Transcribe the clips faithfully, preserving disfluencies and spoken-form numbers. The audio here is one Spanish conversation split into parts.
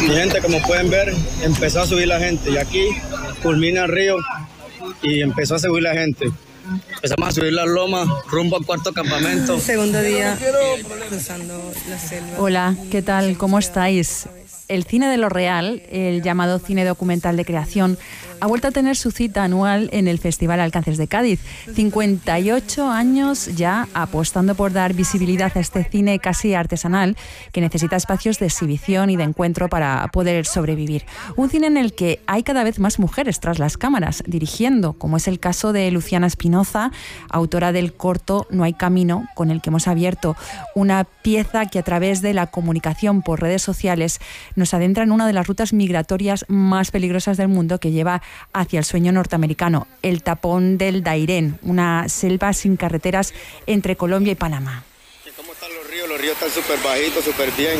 Y gente, como pueden ver, empezó a subir la gente. Y aquí culmina el río y empezó a subir la gente. Empezamos a subir las lomas rumbo al cuarto campamento. Segundo día cruzando la selva. Hola, ¿qué tal? ¿Cómo estáis? El cine de lo real, el llamado cine documental de creación, ha vuelto a tener su cita anual en el Festival Alcances de Cádiz. cincuenta y ocho años ya apostando por dar visibilidad a este cine casi artesanal que necesita espacios de exhibición y de encuentro para poder sobrevivir. Un cine en el que hay cada vez más mujeres tras las cámaras, dirigiendo, como es el caso de Luciana Espinoza, autora del corto No hay camino, con el que hemos abierto una pieza que a través de la comunicación por redes sociales nos adentra en una de las rutas migratorias más peligrosas del mundo que lleva hacia el sueño norteamericano, el tapón del Dairén, una selva sin carreteras entre Colombia y Panamá. ¿Cómo están los ríos? Los ríos están súper bajitos, súper bien.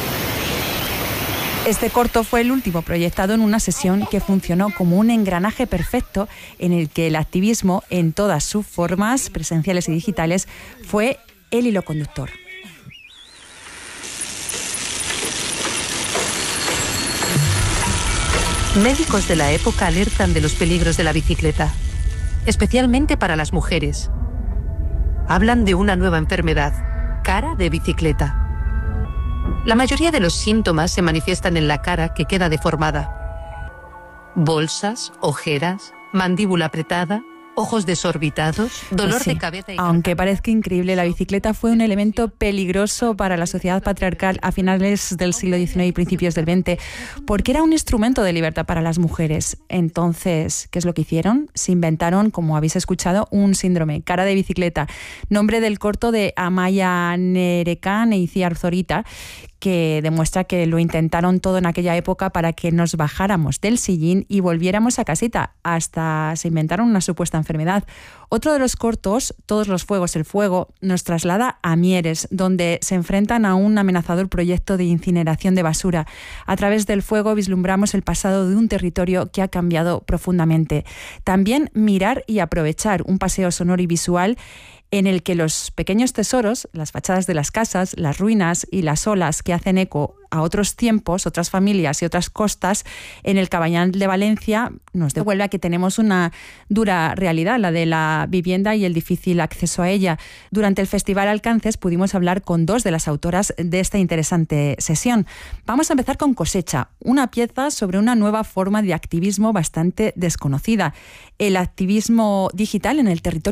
Este corto fue el último proyectado en una sesión que funcionó como un engranaje perfecto en el que el activismo, en todas sus formas, presenciales y digitales, fue el hilo conductor. Médicos de la época alertan de los peligros de la bicicleta, especialmente para las mujeres. Hablan de una nueva enfermedad, cara de bicicleta. La mayoría de los síntomas se manifiestan en la cara, que queda deformada. Bolsas, ojeras, mandíbula apretada, ojos desorbitados, dolor Pues sí, de cabeza y aunque parezca increíble, la bicicleta fue un elemento peligroso para la sociedad patriarcal a finales del siglo diecinueve y principios del veinte, porque era un instrumento de libertad para las mujeres. Entonces, ¿qué es lo que hicieron? Se inventaron, como habéis escuchado, un síndrome, cara de bicicleta, nombre del corto de Amaya Nerekan e Itziar Zorita, que demuestra que lo intentaron todo en aquella época para que nos bajáramos del sillín y volviéramos a casita, hasta se inventaron una supuesta enfermedad. Otro de los cortos, Todos los fuegos, el fuego, nos traslada a Mieres, donde se enfrentan a un amenazador proyecto de incineración de basura. A través del fuego vislumbramos el pasado de un territorio que ha cambiado profundamente. También Mirar y aprovechar, un paseo sonoro y visual en el que los pequeños tesoros, las fachadas de las casas, las ruinas y las olas que hacen eco a otros tiempos, otras familias y otras costas, en el Cabanyal de Valencia nos devuelve a que tenemos una dura realidad, la de la vivienda y el difícil acceso a ella. Durante el Festival Alcances pudimos hablar con dos de las autoras de esta interesante sesión. Vamos a empezar con Cosecha, una pieza sobre una nueva forma de activismo bastante desconocida, el activismo digital en el territorio